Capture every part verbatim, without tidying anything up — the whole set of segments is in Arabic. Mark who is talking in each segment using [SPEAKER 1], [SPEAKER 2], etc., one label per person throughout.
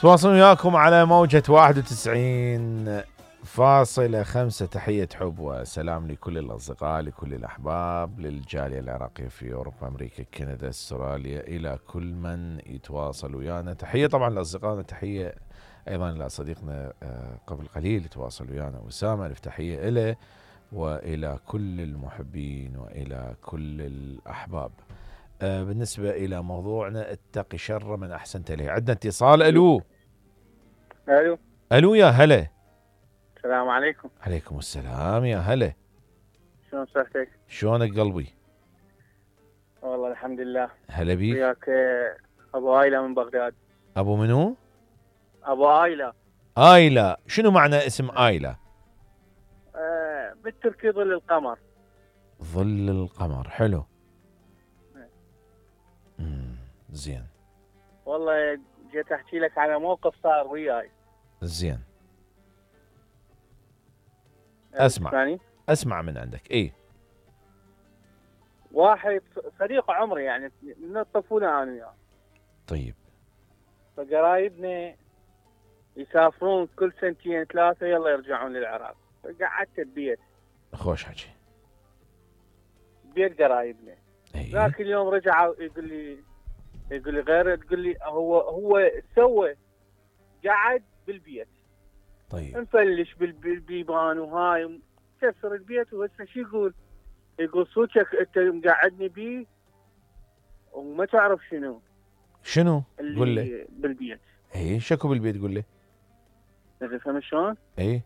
[SPEAKER 1] تواصل وياكم على موجة واحد وتسعين فاصلة خمسة. تحية حب وسلام لكل الأصدقاء، لكل الأحباب، للجالية العراقية في أوروبا، أمريكا، كندا، استراليا، إلى كل من يتواصل ويانا. تحية طبعا لأصدقائنا، تحية أيضا لصديقنا قبل قليل تواصل ويانا أسامة، تحية إليه وإلى كل المحبين وإلى كل الأحباب. بالنسبة إلى موضوعنا اتقي شر من أحسنت إليه، عندنا اتصال. ألو
[SPEAKER 2] ألو
[SPEAKER 1] ألو يا هلا.
[SPEAKER 2] السلام عليكم.
[SPEAKER 1] عليكم السلام يا هلا.
[SPEAKER 2] شلون صحتك؟
[SPEAKER 1] شلونك قلبي؟
[SPEAKER 2] والله الحمد لله.
[SPEAKER 1] هلا بيك.
[SPEAKER 2] وياك أبو آيلة من بغداد.
[SPEAKER 1] أبو منو؟
[SPEAKER 2] أبو آيلة.
[SPEAKER 1] آيلة، شنو معنى اسم آيلة؟
[SPEAKER 2] آه بالتركي ظل القمر.
[SPEAKER 1] ظل القمر، حلو. امم زين.
[SPEAKER 2] والله جيت أحكي لك على موقف صار وياي.
[SPEAKER 1] زين. أسمع.
[SPEAKER 2] تسمعني؟
[SPEAKER 1] أسمع من عندك. إيه.
[SPEAKER 2] واحد صديق عمري يعني من الطفولة أنا وياه.
[SPEAKER 1] طيب.
[SPEAKER 2] فقرايبنا يسافرون كل سنتين ثلاثة يلا يرجعون للعراق، فقعدت ببيت.
[SPEAKER 1] خوش حكي.
[SPEAKER 2] بيت قرايبنا.
[SPEAKER 1] إيه.
[SPEAKER 2] ذاك اليوم رجع يقول لي يقول لي غير تقول لي هو هو سوى قعد بالبيت.
[SPEAKER 1] طيب.
[SPEAKER 2] نفلش بالبيبان وهاي كسر البيت، وهسه شو يقول؟ يقول صوتك انت مقعدني بيه وما تعرف شنو
[SPEAKER 1] شنو؟
[SPEAKER 2] اللي
[SPEAKER 1] قول لي
[SPEAKER 2] بالبيت.
[SPEAKER 1] ايه شكو بالبيت قول لي.
[SPEAKER 2] تفهم شلون؟
[SPEAKER 1] ايه.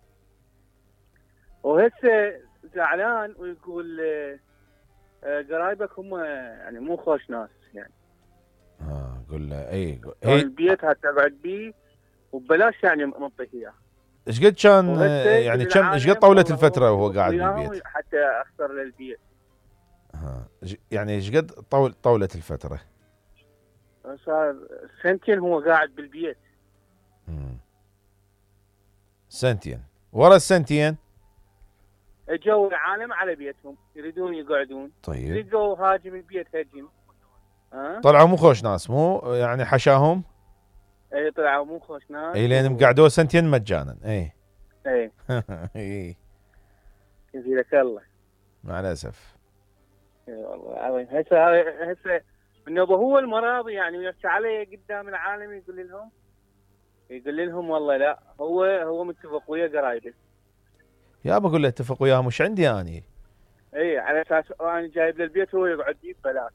[SPEAKER 2] وهسه زعلان ويقول قرايبك هم يعني مو خوش ناس يعني.
[SPEAKER 1] اه قول له ايه
[SPEAKER 2] ايه البيت هتقعد بيه وببلاش يعني منطيك اياه.
[SPEAKER 1] ايش قد كان يعني كم ايش قد طولت الفتره وهو قاعد بالبيت؟
[SPEAKER 2] حتى اخسر للبيت.
[SPEAKER 1] ها يعني ايش قد طول طولت الفتره؟
[SPEAKER 2] صار سنتين هو قاعد بالبيت.
[SPEAKER 1] امم سنتين. ورا السنتين
[SPEAKER 2] اجوا العالم على بيتهم يريدون يقعدون.
[SPEAKER 1] طيب.
[SPEAKER 2] لقوا هاجم البيت هجم. أه؟
[SPEAKER 1] طلعوا مو خوش ناس، مو يعني حشاهم.
[SPEAKER 2] اي طلعوا مو خوش ناس.
[SPEAKER 1] اي لين و... مقعدوه سنتين مجانا. اي
[SPEAKER 2] اي
[SPEAKER 1] اي
[SPEAKER 2] يزيدك الله.
[SPEAKER 1] مع الاسف.
[SPEAKER 2] اي والله العظيم. هسه هسه النوبه هو المراضي يعني يحكي علي قدام العالم يقول لهم يقول لهم والله لا هو هو متفق ويا قرايبه.
[SPEAKER 1] يا بقول له اتفق وياه مش عندي اني.
[SPEAKER 2] اي على اساس انا جايب للبيت هو يقعد فيه ببلاش.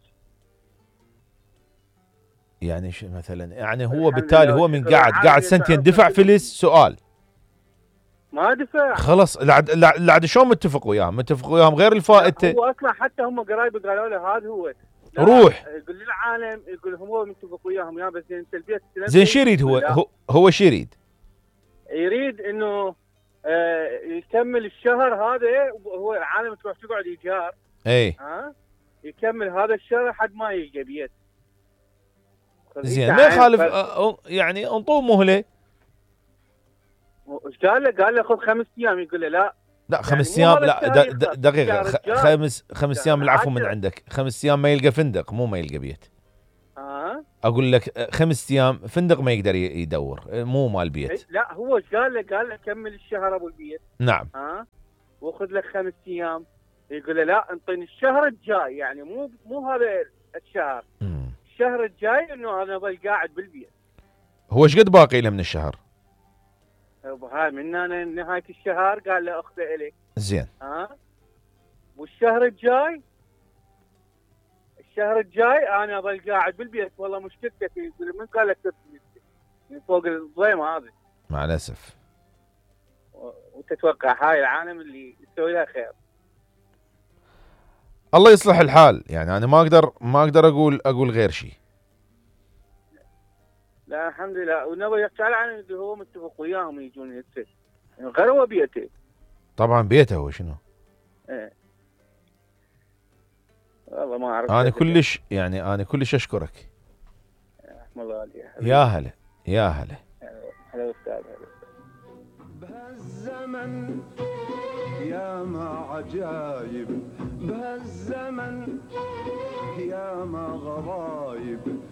[SPEAKER 1] يعني شو مثلا يعني هو بالتالي هو من قاعد قاعد سنتين دفع فلس. سؤال
[SPEAKER 2] ما دفع
[SPEAKER 1] خلص. لعد لعد شلون متفق وياهم؟ متفق وياهم غير الفائته.
[SPEAKER 2] هو اصلا حتى هم قرايبه قالوا له هذا هو
[SPEAKER 1] روح
[SPEAKER 2] يقول للعالم يقول هم هو متفق وياهم يا بس انت البيت
[SPEAKER 1] زين. شو يريد هو؟ هو هو شو يريد؟
[SPEAKER 2] يريد انه آه يكمل الشهر هذا. هو العالم تروح تقعد ايجار.
[SPEAKER 1] اي
[SPEAKER 2] ها يكمل هذا الشهر لحد ما يلقى بيت.
[SPEAKER 1] زين ما يخالف يعني انطوه مهله.
[SPEAKER 2] ايش قال له؟ قال له خذ خمس ايام. يقول له لا
[SPEAKER 1] لا خمس ايام يعني لا دقيقه. خمس خمس ايام العفو من عندك. خمس ايام ما يلقى فندق، مو ما يلقى بيت.
[SPEAKER 2] اه
[SPEAKER 1] اقول لك خمس ايام فندق ما يقدر يدور، مو مال بيت.
[SPEAKER 2] لا هو ايش قال له؟ قال له كمل الشهر ابو البيت.
[SPEAKER 1] نعم.
[SPEAKER 2] ها وخذ لك خمس ايام. يقول له لا انطيني الشهر الجاي يعني مو مو هذا الشهر.
[SPEAKER 1] مم.
[SPEAKER 2] الشهر الجاي انه انا اظل قاعد بالبيت.
[SPEAKER 1] هو ايش قد باقي له من الشهر؟
[SPEAKER 2] هاي من نهايه الشهر قال له اخذه الك.
[SPEAKER 1] زين.
[SPEAKER 2] ها والشهر الجاي الشهر الجاي انا اظل قاعد بالبيت. والله مشكلتك يقول من قال لك من فوق الظلم هذا.
[SPEAKER 1] مع الاسف.
[SPEAKER 2] وتتوقع هاي العالم اللي يسوي لها خير.
[SPEAKER 1] الله يصلح الحال. يعني انا ما اقدر ما اقدر اقول اقول غير شيء.
[SPEAKER 2] لا الحمد لله. ونبي يحكي على العالم اللي هو متفق وياهم يجون يتسجل يعني غير هو بيته.
[SPEAKER 1] طبعا بيته هو شنو؟
[SPEAKER 2] ايه والله ما اعرف.
[SPEAKER 1] انا كلش يعني انا كلش اشكرك.
[SPEAKER 2] رحم الله عليك
[SPEAKER 1] يا هلا يا هلا.
[SPEAKER 2] هلا استاذ.
[SPEAKER 3] بهالزمن يا ما عجايب، بهالزمن يا ما غرايب.